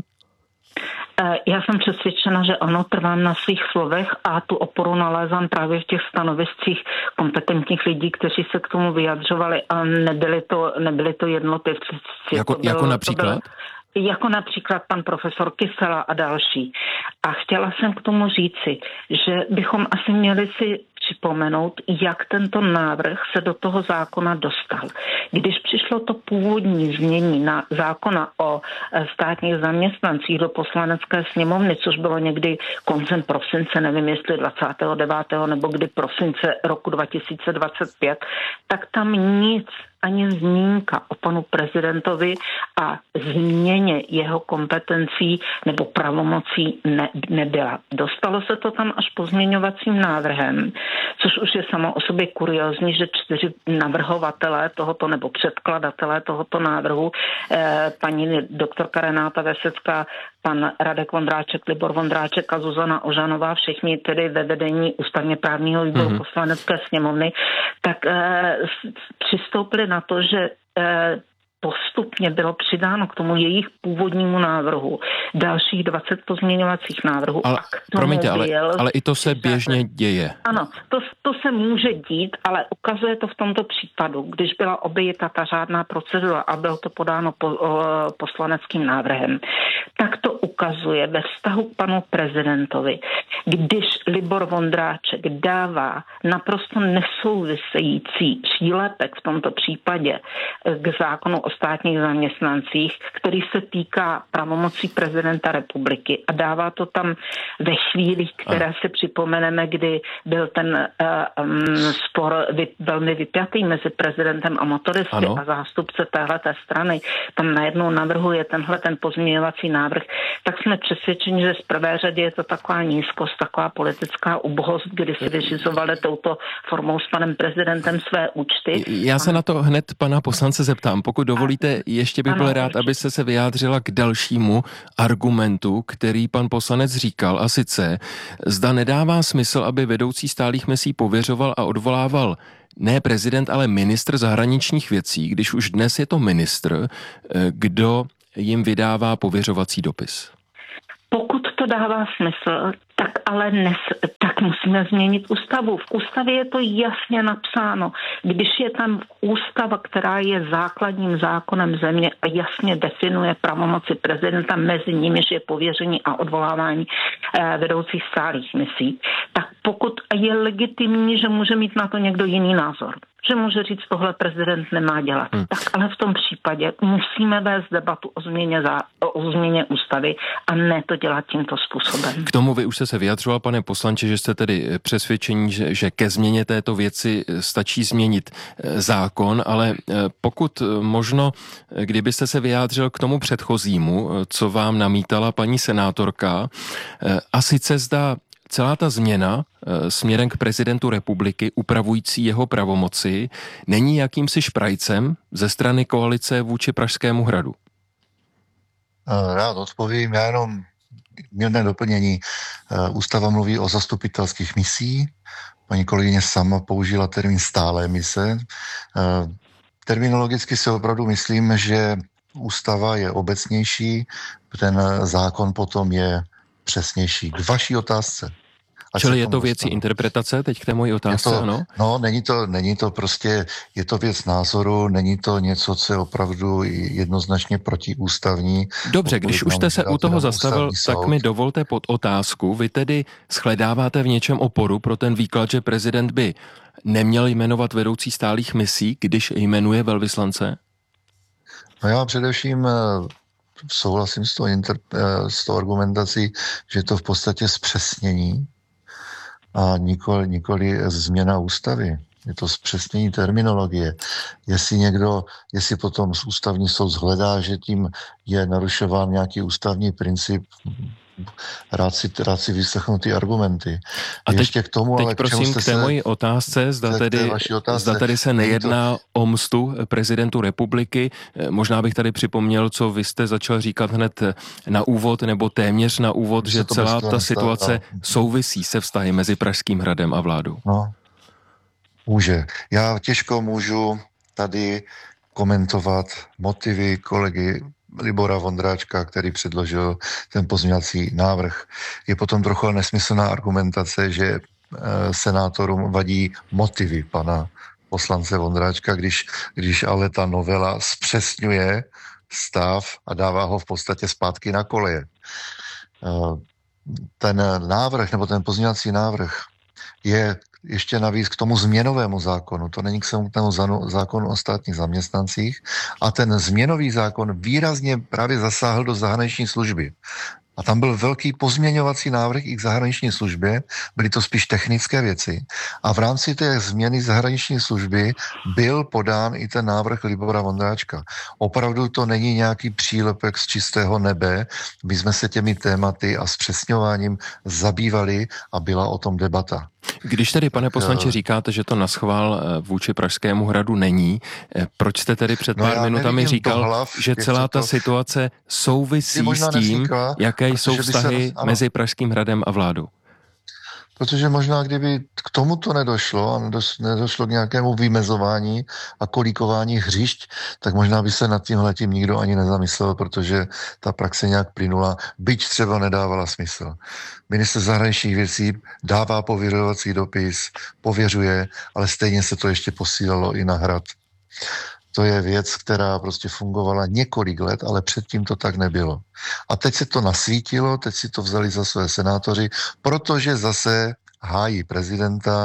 Já jsem přesvědčena, že ano, trvám na svých slovech a tu oporu nalézám právě v těch stanoviscích kompetentních lidí, kteří se k tomu vyjadřovali a nebyli to jednotlivci. Jako například? Jako například pan profesor Kysela a další. A chtěla jsem k tomu říci, že bychom asi měli si připomenout, jak tento návrh se do toho zákona dostal. Když přišlo to původní znění na zákona o státních zaměstnancích do Poslanecké sněmovny, což bylo někdy koncem prosince, nevím jestli 29. nebo kdy prosince roku 2025, tak tam nic, ani zmínka o panu prezidentovi a změně jeho kompetencí nebo pravomocí nebyla. Dostalo se to tam až pozměňovacím návrhem, což už je samo o sobě kuriózní, že 4 navrhovatelé tohoto nebo předkladatelé tohoto návrhu, paní doktorka Renáta Vesecká, pan Radek Vondráček, Libor Vondráček a Zuzana Ožanová, všichni tedy ve vedení ústavně právního výboru Poslanecké sněmovny, tak přistoupili na to, že postupně bylo přidáno k tomu jejich původnímu návrhu dalších 20 pozměňovacích návrhů. Ale, promiňte, ale i to se běžně děje. Ano, to se může dít, ale ukazuje to v tomto případu, když byla obejita ta řádná procedura a bylo to podáno poslaneckým návrhem, tak to ukazuje ve vztahu k panu prezidentovi, když Libor Vondráček dává naprosto nesouvisející přílepek v tomto případě k zákonu o státních zaměstnancích, který se týká pravomocí prezidenta republiky a dává to tam ve chvíli, které si připomeneme, kdy byl ten spor velmi vypjatý mezi prezidentem a motoristy a zástupce téhleté strany. Tam najednou navrhuje tenhle ten pozměňovací návrh, tak jsme přesvědčeni, že z prvé řadě je to taková nízkost, taková politická ubohost, kdy si vyřizovali touto formou s panem prezidentem své účty. Já se na to hned pana poslance zeptám. Pokud dovolíte, ještě bych byl rád, aby se vyjádřila k dalšímu argumentu, který pan poslanec říkal, a sice zda nedává smysl, aby vedoucí stálých misí pověřoval a odvolával ne prezident, ale ministr zahraničních věcí, když už dnes je to ministr, kdo jim vydává pověřovací dopis. Pokud to dává smysl, tak musíme změnit ústavu. V ústavě je to jasně napsáno. Když je tam ústava, která je základním zákonem země a jasně definuje pravomoci prezidenta, mezi nimiž je pověření a odvolávání vedoucích stálých misí, tak pokud je legitimní, že může mít na to někdo jiný názor, že může říct, tohle prezident nemá dělat. Tak ale v tom případě musíme vést debatu o změně ústavy a ne to dělat tímto způsobem. K tomu vy už jste se vyjadřoval, pane poslanče, že jste tedy přesvědčení, že ke změně této věci stačí změnit zákon, ale pokud možno, kdybyste se vyjádřil k tomu předchozímu, co vám namítala paní senátorka, a sice zda celá ta změna směrem k prezidentu republiky upravující jeho pravomoci není jakýmsi šprajcem ze strany koalice vůči Pražskému hradu? Rád odpovím, já jenom mírné doplnění. Ústava mluví o zastupitelských misí. Paní kolegyně sama použila termín stálé mise. Terminologicky si opravdu myslím, že ústava je obecnější, ten zákon potom je přesnější. K vaší otázce. Čili je to věcí interpretace, teď k té mojí otázce, ano? No, není to prostě, je to věc názoru, není to něco, co je opravdu jednoznačně protiústavní. Dobře, když už jste se u toho zastavil, tak mi dovolte pod otázku. Vy tedy shledáváte v něčem oporu pro ten výklad, že prezident by neměl jmenovat vedoucí stálých misí, když jmenuje velvyslance? No já především souhlasím s tou argumentací, že je to v podstatě zpřesnění a nikoli změna ústavy. Je to zpřesnění terminologie. Jestli potom ústavní soud shledá, že tím je narušován nějaký ústavní princip, rád si vyslechnu ty argumenty. A ještě k tomu, ale prosím k té mojí otázce, zda tady se nejedná o mstu prezidentu republiky. Možná bych tady připomněl, co vy jste začal říkat hned na úvod, nebo téměř na úvod, že celá ta situace souvisí se vztahy mezi Pražským hradem a vládou. No, může. Já těžko můžu tady komentovat motivy kolegy Libora Vondráčka, který předložil ten pozměňovací návrh. Je potom trochu nesmyslná argumentace, že senátorům vadí motivy pana poslance Vondráčka, když ale ta novela zpřesňuje stav a dává ho v podstatě zpátky na koleje. Ten návrh, nebo ten pozměňovací návrh je ještě navíc k tomu změnovému zákonu. To není k samotnému zákonu o státních zaměstnancích. A ten změnový zákon výrazně právě zasáhl do zahraniční služby. A tam byl velký pozměňovací návrh i k zahraniční službě, byly to spíš technické věci. A v rámci té změny zahraniční služby byl podán i ten návrh Libora Vondráčka. Opravdu to není nějaký přílepek z čistého nebe. My jsme se těmi tématy a zpřesňováním zabývali a byla o tom debata. Když tedy, pane poslanče, říkáte, že to naschvál vůči Pražskému hradu není, proč jste tedy před pár minutami říkal, že celá ta situace souvisí s tím, jaké jsou vztahy mezi Pražským hradem a vládou? Protože možná, kdyby k tomuto nedošlo a nedošlo k nějakému vymezování a kolíkování hřišť, tak možná by se nad tímhletím nikdo ani nezamyslel, protože ta praxe nějak plynula, byť třeba nedávala smysl. Ministr zahraničních věcí dává pověřovací dopis, pověřuje, ale stejně se to ještě posílalo i na hrad. To je věc, která prostě fungovala několik let, ale předtím to tak nebylo. A teď se to nasvítilo, teď si to vzali za své senátoři, protože zase hájí prezidenta,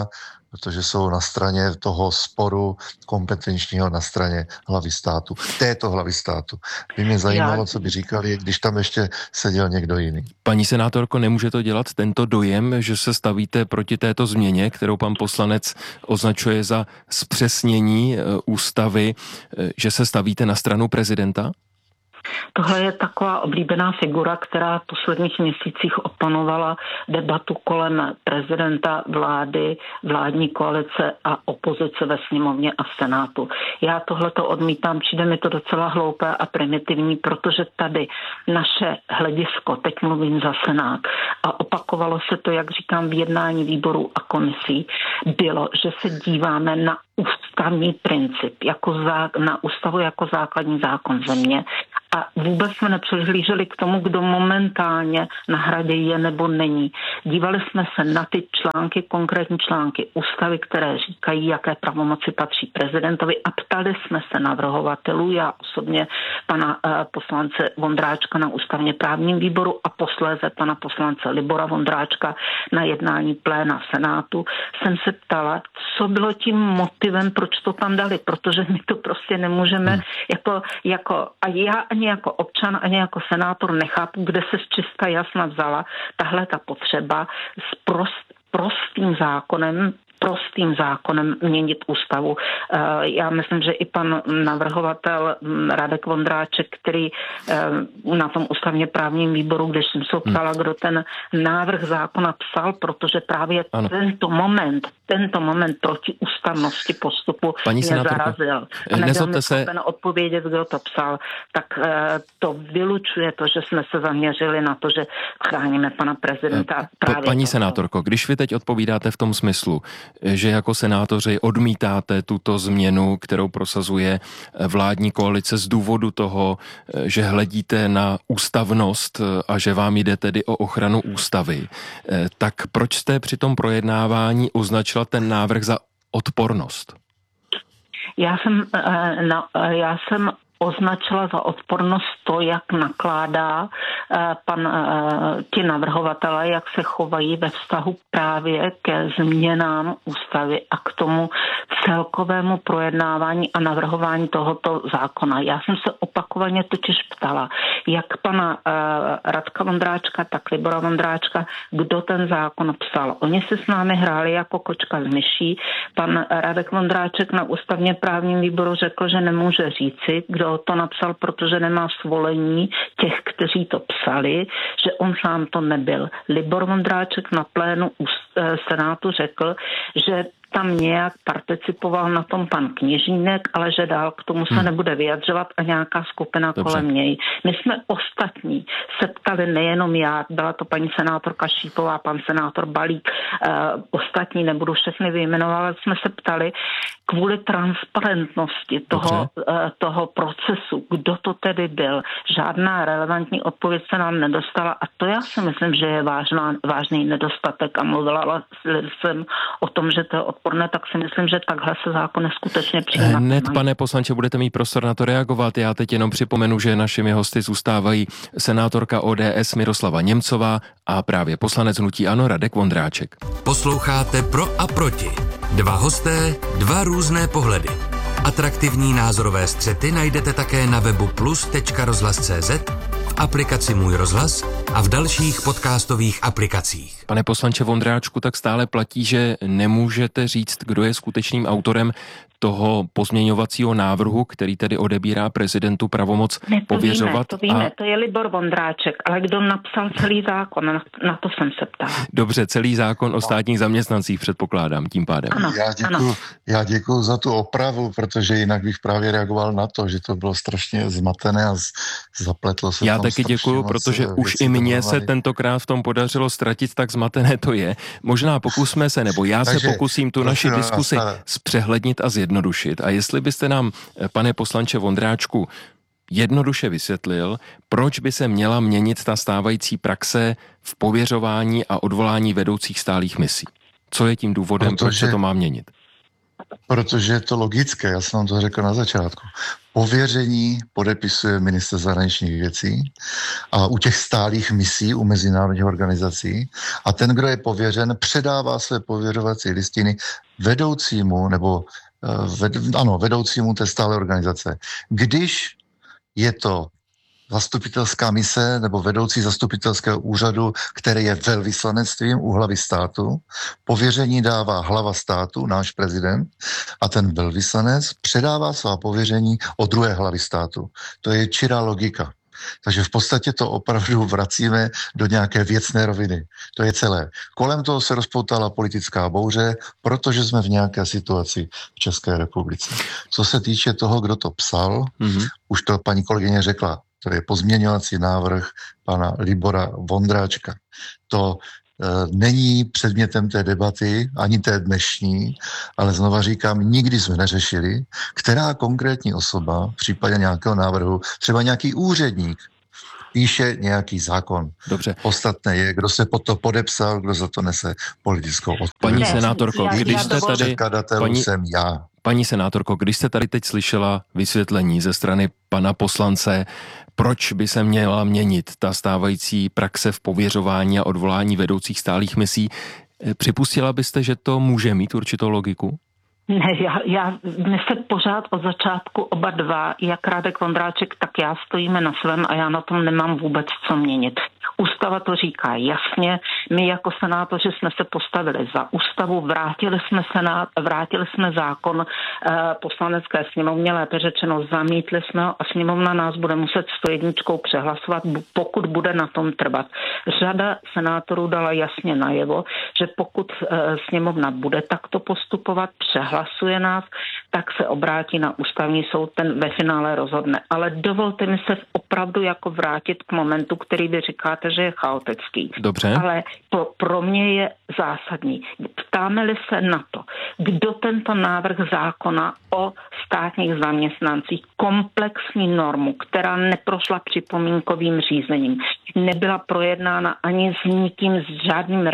protože jsou na straně toho sporu kompetenčního na straně hlavy státu, této hlavy státu. By mě zajímalo, co by říkali, když tam ještě seděl někdo jiný. Paní senátorko, nemůže to dělat tento dojem, že se stavíte proti této změně, kterou pan poslanec označuje za zpřesnění ústavy, že se stavíte na stranu prezidenta? Tohle je taková oblíbená figura, která v posledních měsících opanovala debatu kolem prezidenta, vlády, vládní koalice a opozice ve sněmovně a v Senátu. Já tohleto odmítám, přijde mi to docela hloupé a primitivní, protože tady naše hledisko, teď mluvím za Senát, a opakovalo se to, jak říkám, v jednání výborů a komisí, bylo, že se díváme na ústavní princip, na ústavu jako základní zákon země a vůbec jsme nepřihlíželi k tomu, kdo momentálně na hradě je nebo není. Dívali jsme se na ty články, konkrétní články ústavy, které říkají, jaké pravomoci patří prezidentovi a ptali jsme se navrhovatelů, já osobně pana poslance Vondráčka na ústavně právním výboru a posléze pana poslance Libora Vondráčka na jednání pléna v Senátu, jsem se ptala, co bylo tím motivem, proč to tam dali, protože my to prostě nemůžeme a já ani jako občan, ani jako senátor nechápu, kde se z čista jasna vzala tahle ta potřeba s prostým zákonem měnit ústavu. Já myslím, že i pan navrhovatel Radek Vondráček, který na tom ústavně právním výboru, když jsem se ptala, kdo ten návrh zákona psal, protože právě tento moment proti ústavnosti postupu mě zarazil. A nebyl mi schopen odpovědět, kdo to psal, tak to vylučuje to, že jsme se zaměřili na to, že chráníme pana prezidenta. Paní senátorko, když vy teď odpovídáte v tom smyslu, že jako senátoři odmítáte tuto změnu, kterou prosazuje vládní koalice z důvodu toho, že hledíte na ústavnost a že vám jde tedy o ochranu ústavy, tak proč jste při tom projednávání označila ten návrh za odpornost? Já jsem označila za odpornost to, jak nakládá ti navrhovatelé, jak se chovají ve vztahu právě ke změnám ústavy a k tomu celkovému projednávání a navrhování tohoto zákona. Já jsem se opakovaně totiž ptala, jak pana Radka Vondráčka, tak Libora Vondráčka, kdo ten zákon psal. Oni se s námi hráli jako kočka z myší. Pan Radek Vondráček na ústavně právním výboru řekl, že nemůže říci, kdo to napsal, protože nemá svolení těch, kteří to psali, že on sám to nebyl. Libor Vondráček na plénu Senátu řekl, že tam nějak participoval na tom pan Kněžínek, ale že dál k tomu se nebude vyjadřovat a nějaká skupina kolem něj. My jsme ostatní se ptali, nejenom já, byla to paní senátorka Šípová, pan senátor Balík, ostatní, nebudu všechny vyjmenovat, ale jsme se ptali kvůli transparentnosti toho procesu, kdo to tedy byl. Žádná relevantní odpověď se nám nedostala a to já si myslím, že je vážný nedostatek a mluvila jsem o tom, že to je odporné, tak si myslím, že takhle se zákon skutečně přijímá. Hned, pane poslanče, budete mít prostor na to reagovat. Já teď jenom připomenu, že našimi hosty zůstávají senátorka ODS Miroslava Němcová a právě poslanec hnutí ANO Radek Vondráček. Posloucháte Pro a proti. Dva hosté, dva různé pohledy. Atraktivní názorové střety najdete také na webu plus.rozhlas.cz, v aplikaci Můj rozhlas a v dalších podcastových aplikacích. Pane poslanče Vondráčku, tak stále platí, že nemůžete říct, kdo je skutečným autorem toho pozměňovacího návrhu, který tedy odebírá prezidentu pravomoc pověřovat. To víme, to je Libor Vondráček, ale kdo napsal celý zákon, na to jsem se ptala. Dobře, celý zákon o státních zaměstnancích předpokládám tím pádem. Ano, já děkuju za tu opravu, protože jinak bych právě reagoval na to, že to bylo strašně zmatené a zapletlo se. Já taky děkuju, protože už i mně se tentokrát v tom podařilo ztratit, tak zmatené to je. Možná pokusme se, nebo já se pokusím tu naši diskusi zpřehlednit a zjednodušit. A jestli byste nám, pane poslanče Vondráčku, jednoduše vysvětlil, proč by se měla měnit ta stávající praxe v pověřování a odvolání vedoucích stálých misí. Co je tím důvodem, proč se to má měnit? Protože je to logické, já jsem vám to řekl na začátku. Pověření podepisuje ministr zahraničních věcí a u těch stálých misí, u mezinárodních organizací a ten, kdo je pověřen, předává své pověřovací listiny vedoucímu, nebo vedoucímu té stále organizace. Když je to zastupitelská mise nebo vedoucí zastupitelského úřadu, který je velvyslanectvím u hlavy státu, pověření dává hlava státu, náš prezident, a ten velvyslanec předává svá pověření o druhé hlavy státu. To je čirá logika. Takže v podstatě to opravdu vracíme do nějaké věcné roviny. To je celé. Kolem toho se rozpoutala politická bouře, protože jsme v nějaké situaci v České republice. Co se týče toho, kdo to psal, už to paní kolegyně řekla, to je pozměňovací návrh pana Libora Vondráčka. To není předmětem té debaty, ani té dnešní, ale znova říkám, nikdy jsme neřešili, která konkrétní osoba v případě nějakého návrhu, třeba nějaký úředník, píše nějaký zákon. Dobře. Podstatné je, kdo se pod to podepsal, kdo za to nese politickou odpovědnost. Paní senátorko, když jste tady... Předkladatelů jsem já. Paní senátorko, když jste tady teď slyšela vysvětlení ze strany pana poslance, proč by se měla měnit ta stávající praxe v pověřování a odvolání vedoucích stálých misí, připustila byste, že to může mít určitou logiku? Ne, my se pořád od začátku oba dva, jak Radek Vondráček, tak já stojíme na svém a já na tom nemám vůbec co měnit. Ústava to říká jasně, my jako senátoři jsme se postavili za ústavu, vrátili jsme zákon poslanecké sněmovně, lépe řečeno zamítli jsme ho a sněmovna nás bude muset 101 přehlasovat, pokud bude na tom trvat. Řada senátorů dala jasně najevo, že pokud sněmovna bude takto postupovat, přehlasuje nás, tak se obrátí na ústavní soud, ten ve finále rozhodne. Ale dovolte mi se opravdu jako vrátit k momentu, který vy říkáte, že je chaotický. Dobře. Ale pro mě je zásadní. Ptáme-li se na to, kdo tento návrh zákona o státních zaměstnancích, komplexní normu, která neprošla připomínkovým řízením, nebyla projednána ani s nikým, s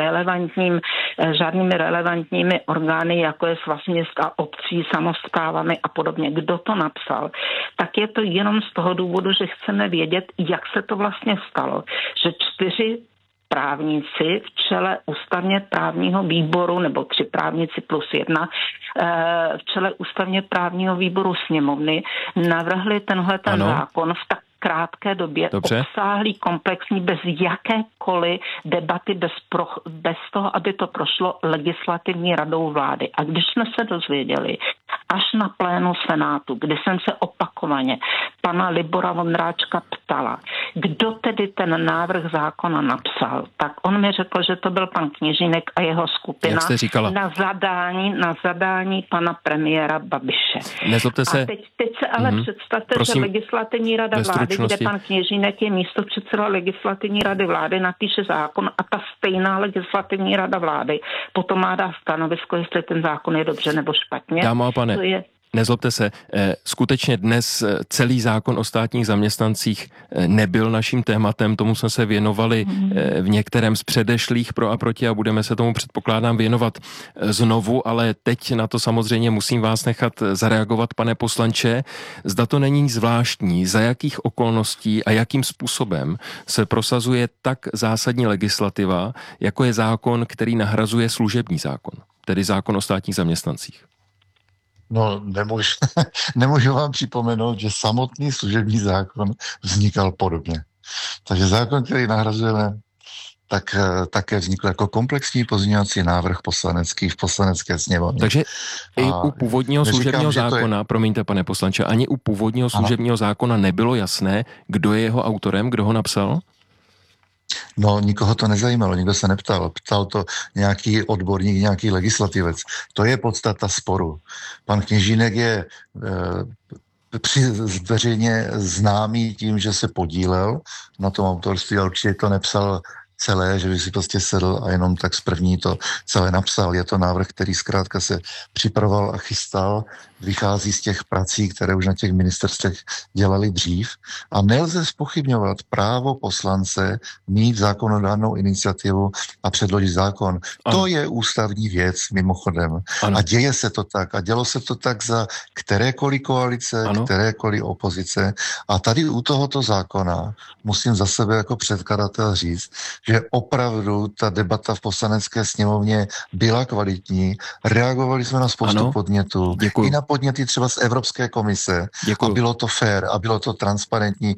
žádnými relevantními orgány, jako je Svaz měst a obcí, samosprávami a podobně. Kdo to napsal, tak je to jenom z toho důvodu, že chceme vědět, jak se to vlastně stalo, že 4 právníci v čele ústavně právního výboru, nebo 3 právníci plus 1, v čele ústavně právního výboru sněmovny navrhli tenhle zákon v tak krátké době, obsáhlý, komplexní, bez jakékoliv debaty, bez toho, aby to prošlo legislativní radou vlády. A když jsme se dozvěděli, až na plénu Senátu, kdy jsem se opakovaně pana Libora Vondráčka ptala, kdo tedy ten návrh zákona napsal, tak on mi řekl, že to byl pan Kněžínek a jeho skupina na zadání pana premiéra Babiše. Nezlobte se. A teď se ale představte, prosím, že legislativní rada vlády, kde pan Kněžínek je místopředseda legislativní rady vlády, napíše zákon a ta stejná legislativní rada vlády potom má dát stanovisko, jestli ten zákon je dobře nebo špatně. Dámo a pane, nezlobte se, skutečně dnes celý zákon o státních zaměstnancích nebyl naším tématem, tomu jsme se věnovali v některém z předešlých pro a proti a budeme se tomu, předpokládám, věnovat znovu, ale teď na to samozřejmě musím vás nechat zareagovat, pane poslanče. Zda to není zvláštní, za jakých okolností a jakým způsobem se prosazuje tak zásadní legislativa, jako je zákon, který nahrazuje služební zákon, tedy zákon o státních zaměstnancích? No, nemůžu vám připomenout, že samotný služební zákon vznikal podobně. Takže zákon, který nahrazujeme, tak také vznikl jako komplexní pozměňovací návrh poslanecký v poslanecké sněmovně. Takže i u původního služebního zákona, promiňte, pane poslanče, ani u původního služebního zákona nebylo jasné, kdo je jeho autorem, kdo ho napsal? No, nikoho to nezajímalo, nikdo se neptal. Ptal to nějaký odborník, nějaký legislativec. To je podstata sporu. Pan Kněžínek je veřejně známý tím, že se podílel na tom autorství, ale určitě to nepsal celé, že by si prostě sedl a jenom tak z první to celé napsal. Je to návrh, který zkrátka se připravoval a chystal, vychází z těch prací, které už na těch ministerstvech dělali dřív a nelze zpochybňovat právo poslance mít zákonodárnou iniciativu a předložit zákon. Ano. To je ústavní věc mimochodem. Ano. A děje se to tak. A dělo se to tak za kterékoliv koalice, kterékoliv opozice. A tady u tohoto zákona musím za sebe jako předkladatel říct, že opravdu ta debata v Poslanecké sněmovně byla kvalitní. Reagovali jsme na spoustu podnětů. I na podněty třeba z Evropské komise. A bylo to fair a bylo to transparentní.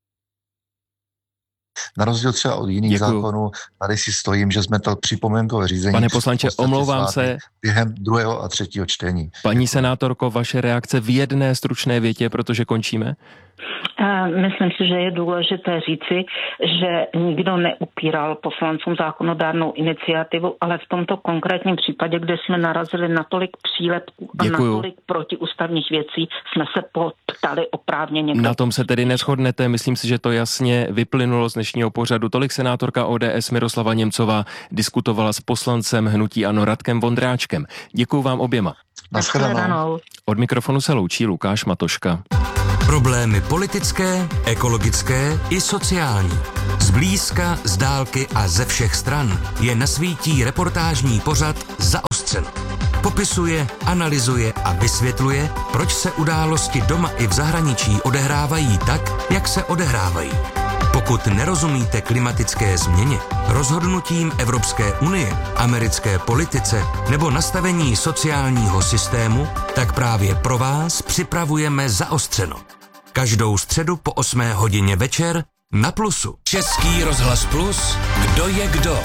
Na rozdíl třeba od jiných zákonů, tady si stojím, že jsme to připomínkové řízení. Pane poslanče, omlouvám se. Během druhého a třetího čtení. Paní senátorko, vaše reakce v jedné stručné větě, protože končíme? Myslím si, že je důležité říci, že nikdo neupíral poslancům zákonodárnou iniciativu, ale v tomto konkrétním případě, kde jsme narazili na tolik přílepků a na tolik protiústavních věcí, jsme se ptali oprávněně. Na tom se tedy neshodnete, myslím si, že to jasně vyplynulo z dnešního pořadu. Tolik senátorka ODS Miroslava Němcová diskutovala s poslancem hnutí ANO Radkem Vondráčkem. Děkuju vám oběma. Naschledanou. Od mikrofonu se loučí Lukáš Matoška. Problémy politické, ekologické i sociální. Zblízka, z dálky a ze všech stran je na svítí reportážní pořad Zaostřeno. Popisuje, analyzuje a vysvětluje, proč se události doma i v zahraničí odehrávají tak, jak se odehrávají. Pokud nerozumíte klimatické změně, rozhodnutím Evropské unie, americké politice nebo nastavení sociálního systému, tak právě pro vás připravujeme Zaostřeno. Každou středu po 8 hodině večer na Plusu. Český rozhlas Plus, kdo je kdo?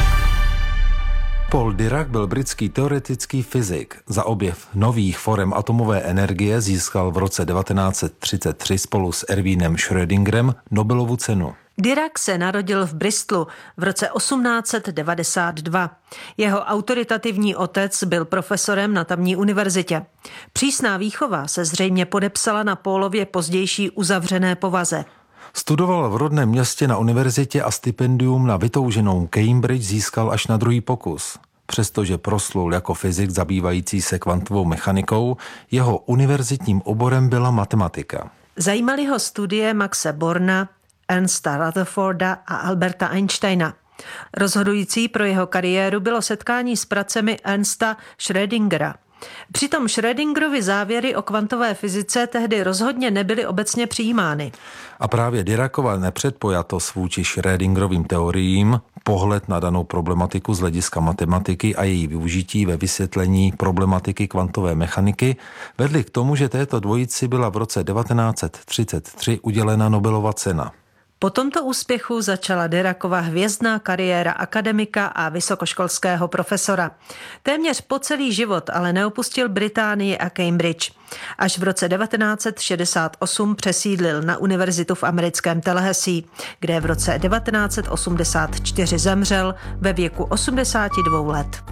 Paul Dirac byl britský teoretický fyzik. Za objev nových forem atomové energie získal v roce 1933 spolu s Erwinem Schrödingerem Nobelovu cenu. Dirac se narodil v Bristolu v roce 1892. Jeho autoritativní otec byl profesorem na tamní univerzitě. Přísná výchova se zřejmě podepsala na Paulově pozdější uzavřené povaze. Studoval v rodném městě na univerzitě a stipendium na vytouženou Cambridge získal až na druhý pokus. Přestože proslul jako fyzik zabývající se kvantovou mechanikou, jeho univerzitním oborem byla matematika. Zajímaly ho studie Maxe Borna, Ernsta Rutherforda a Alberta Einsteina. Rozhodující pro jeho kariéru bylo setkání s pracemi Ernsta Schrödingera. Přitom Schrödingerovy závěry o kvantové fyzice tehdy rozhodně nebyly obecně přijímány. A právě Diracova nepředpojatost vůči Schrödingerovým teoriím, pohled na danou problematiku z hlediska matematiky a její využití ve vysvětlení problematiky kvantové mechaniky vedly k tomu, že této dvojici byla v roce 1933 udělena Nobelova cena. Po tomto úspěchu začala Diracova hvězdná kariéra akademika a vysokoškolského profesora. Téměř po celý život ale neopustil Británii a Cambridge. Až v roce 1968 přesídlil na univerzitu v americkém Tallahassee, kde v roce 1984 zemřel ve věku 82 let.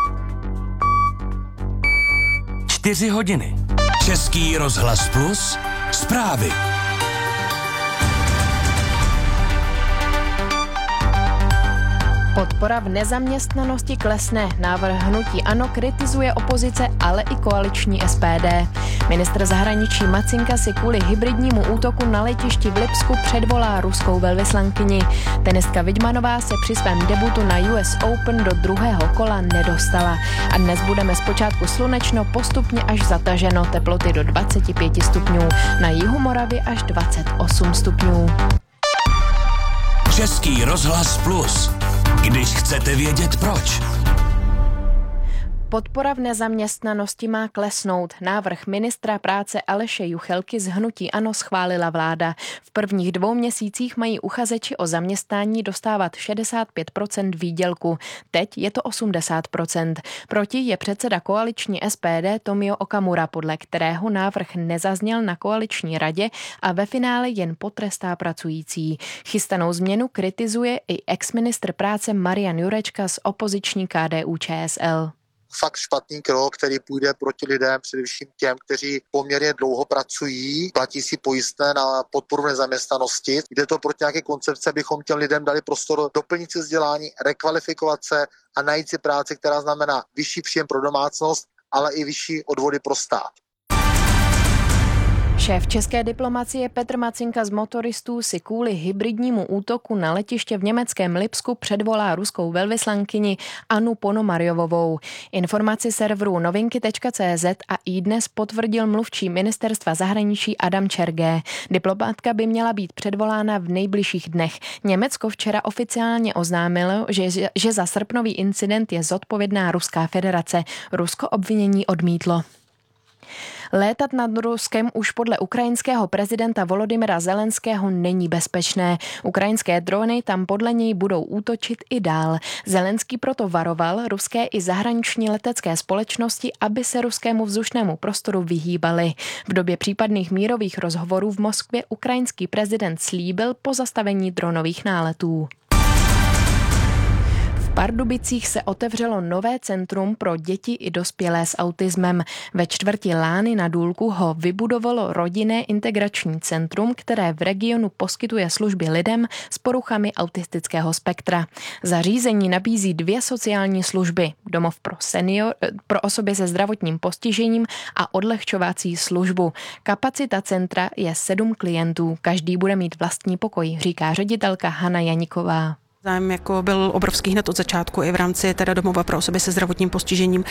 4 hodiny. Český rozhlas Plus, zprávy. Podpora v nezaměstnanosti klesne. Návrh hnutí ANO kritizuje opozice, ale i koaliční SPD. Ministr zahraničí Macinka si kvůli hybridnímu útoku na letišti v Lipsku předvolá ruskou velvyslankyni. Tenistka Vidmanová se při svém debutu na US Open do druhého kola nedostala. A dnes budeme zpočátku slunečno, postupně až zataženo, teploty do 25 stupňů. Na jihu Moravy až 28 stupňů. Český rozhlas Plus. Když chcete vědět proč. Podpora v nezaměstnanosti má klesnout. Návrh ministra práce Aleše Juchelky z hnutí ANO schválila vláda. V prvních 2 měsících mají uchazeči o zaměstnání dostávat 65% výdělku. Teď je to 80%. Proti je předseda koaliční SPD Tomio Okamura, podle kterého návrh nezazněl na koaliční radě a ve finále jen potrestá pracující. Chystanou změnu kritizuje i exministr práce Marian Jurečka z opoziční KDU-ČSL. Fakt špatný krok, který půjde proti lidem, především těm, kteří poměrně dlouho pracují, platí si pojistné na podporu nezaměstnanosti. Jde to proti nějaké koncepce, abychom těm lidem dali prostor doplnit si vzdělání, rekvalifikovat se a najít si práci, která znamená vyšší příjem pro domácnost, ale i vyšší odvody pro stát. Šéf české diplomacie Petr Macinka z motoristů si kvůli hybridnímu útoku na letiště v německém Lipsku předvolá ruskou velvyslankyni Annu Ponomarjovovou. Informaci serveru novinky.cz a iDnes potvrdil mluvčí ministerstva zahraničí Adam Čergé. Diplomatka by měla být předvolána v nejbližších dnech. Německo včera oficiálně oznámilo, že za srpnový incident je zodpovědná Ruská federace. Rusko obvinění odmítlo. Létat nad Ruskem už podle ukrajinského prezidenta Volodymyra Zelenského není bezpečné. Ukrajinské drony tam podle něj budou útočit i dál. Zelenský proto varoval ruské i zahraniční letecké společnosti, aby se ruskému vzdušnému prostoru vyhýbali. V době případných mírových rozhovorů v Moskvě ukrajinský prezident slíbil pozastavení dronových náletů. V Pardubicích se otevřelo nové centrum pro děti i dospělé s autismem. Ve čtvrti Lány na Důlku ho vybudovalo rodinné integrační centrum, které v regionu poskytuje služby lidem s poruchami autistického spektra. Zařízení nabízí 2 sociální služby: domov pro osoby se zdravotním postižením a odlehčovací službu. Kapacita centra je 7 klientů. Každý bude mít vlastní pokoj, říká ředitelka Hana Janíková. Zájem byl obrovský hned od začátku i v rámci domova pro osoby se zdravotním postižením.